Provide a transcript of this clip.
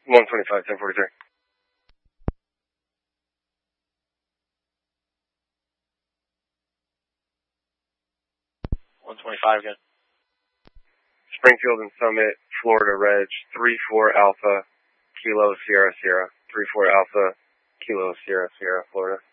125, 1043. 125 again. Springfield and Summit, Florida Reg, 34 Alpha, Kilo Sierra Sierra. 34 Alpha, Kilo Sierra Sierra, Florida.